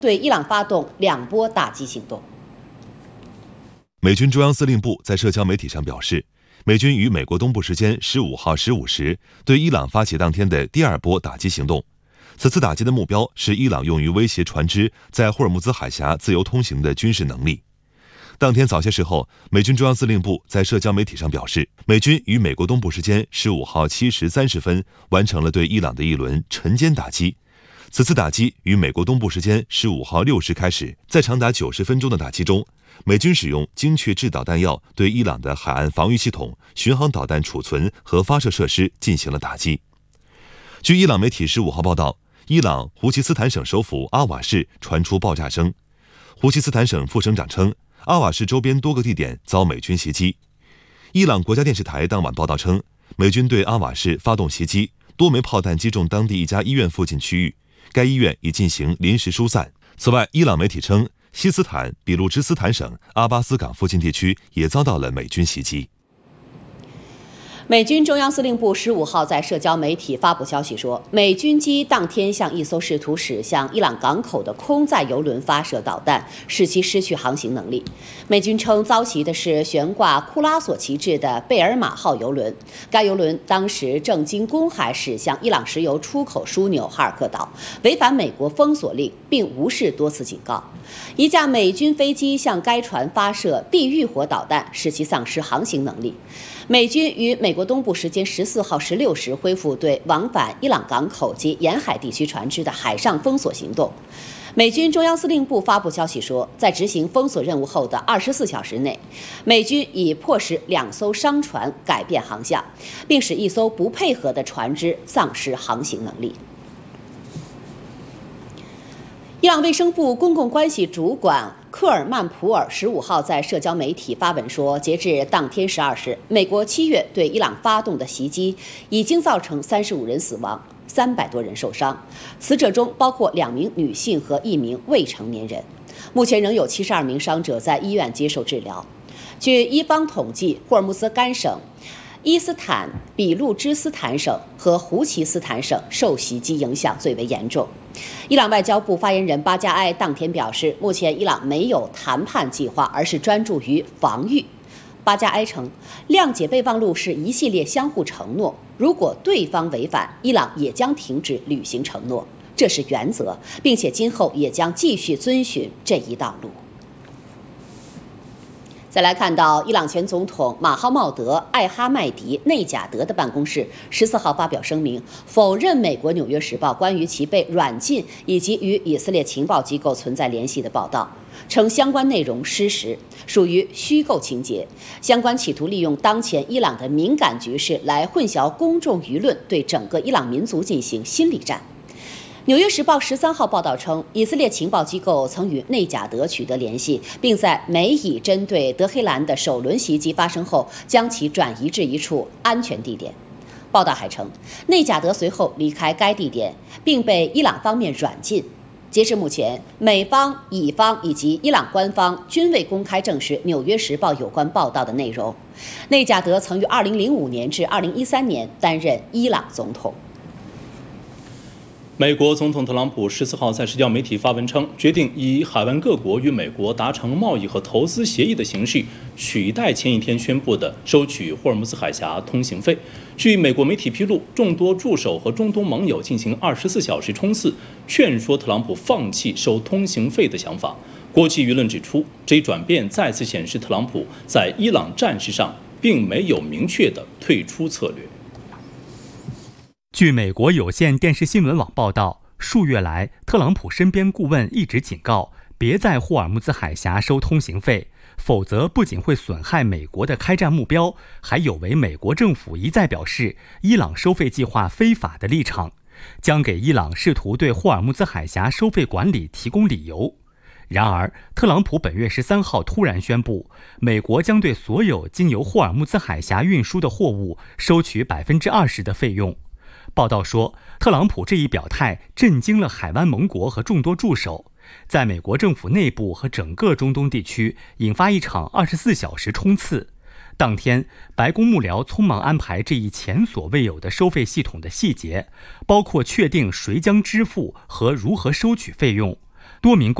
对伊朗发动2波打击行动。 美军中央司令部在社交媒体上表示，美军于美国东部时间15号15时对伊朗发起当天的第2波打击行动。此次打击的目标是伊朗用于威胁船只在霍尔木兹海峡自由通行的军事能力。当天早些时候，美军中央司令部在社交媒体上表示，美军于美国东部时间15号7时30分完成了对伊朗的一轮晨间打击。此次打击于美国东部时间15号6时开始，在长达90分钟的打击中，美军使用精确制导弹药对伊朗的海岸防御系统、巡航导弹储存和发射设施进行了打击。据伊朗媒体15号报道，伊朗胡奇斯坦省首府阿瓦市传出爆炸声。胡奇斯坦省副省长称，阿瓦市周边多个地点遭美军袭击。伊朗国家电视台当晚报道称，美军对阿瓦市发动袭击，多枚炮弹击中当地一家医院附近区域，该医院已进行临时疏散。此外，伊朗媒体称，西斯坦比路支斯坦省阿巴斯港附近地区也遭到了美军袭击。 美军中央司令部15号在社交媒体发布消息说，美军机当天向一艘试图驶向伊朗港口的空载油轮发射导弹，使其失去航行能力。美军称遭袭的是悬挂库拉索旗帜的贝尔马号油轮，该油轮当时正经公海驶向伊朗石油出口枢纽哈尔克岛，违反美国封锁令，并无视多次警告。一架美军飞机向该船发射地狱火导弹，使其丧失航行能力。美军于美国东部时间14号16时恢复对往返伊朗港口及沿海地区船只的海上封锁行动。美军中央司令部发布消息说，在执行封锁任务后的24小时内，美军已迫使2艘商船改变航向，并使1艘不配合的船只丧失航行能力。伊朗卫生部公共关系主管克尔曼普尔15号在社交媒体发文说，截至当天12时，美国7月对伊朗发动的袭击已经造成35人死亡，300多人受伤，死者中包括2名女性和1名未成年人。目前仍有72名伤者在医院接受治疗。据伊方统计，霍尔木兹干省、伊斯坦比路支斯坦省和胡奇斯坦省受袭击影响最为严重。伊朗外交部发言人巴加埃当天表示，目前伊朗没有谈判计划，而是专注于防御。巴加埃称，谅解备忘录是一系列相互承诺，如果对方违反，伊朗也将停止履行承诺，这是原则，并且今后也将继续遵循这一道路。再来看到伊朗前总统马哈茂德·艾哈迈迪内贾德的办公室14号发表声明，否认美国《纽约时报》关于其被软禁以及与以色列情报机构存在联系的报道，称相关内容失实，属于虚构情节，相关企图利用当前伊朗的敏感局势来混淆公众舆论，对整个伊朗民族进行心理战。《纽约时报》13号报道称，以色列情报机构曾与内贾德取得联系，并在美以针对德黑兰的首轮袭击发生后，将其转移至一处安全地点。报道还称，内贾德随后离开该地点，并被伊朗方面软禁。截至目前，美方、以方以及伊朗官方均未公开证实《纽约时报》有关报道的内容。内贾德曾于2005年至2013年担任伊朗总统。 美国总统特朗普14号在社交媒体发文称，决定以海湾各国与美国达成贸易和投资协议的形式，取代前一天宣布的收取霍尔木兹海峡通行费。据美国媒体披露，众多驻守和中东盟友进行24小时冲刺，劝说特朗普放弃收通行费的想法。国际舆论指出，这一转变再次显示特朗普在伊朗战事上并没有明确的退出策略。 据美国有线电视新闻网报道，数月来，特朗普身边顾问一直警告，别在霍尔木兹海峡收通行费，否则不仅会损害美国的开战目标，还有违美国政府一再表示伊朗收费计划非法的立场，将给伊朗试图对霍尔木兹海峡收费管理提供理由。然而，特朗普本月13号突然宣布，美国将对所有经由霍尔木兹海峡运输的货物收取20%的费用。报道说，特朗普这一表态震惊了海湾盟国和众多驻守，在美国政府内部和整个中东地区引发一场24小时冲刺。当天，白宫幕僚匆忙安排这一前所未有的收费系统的细节，包括确定谁将支付和如何收取费用。 多名